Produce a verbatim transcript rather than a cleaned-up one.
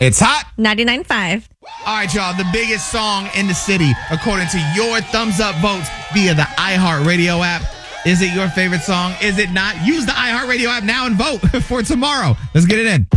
It's hot. ninety-nine point five. All right, y'all. The biggest song in the city, according to your thumbs up votes via the iHeartRadio app. Is it your favorite song? Is it not? Use the iHeartRadio app now and vote for tomorrow. Let's get it in.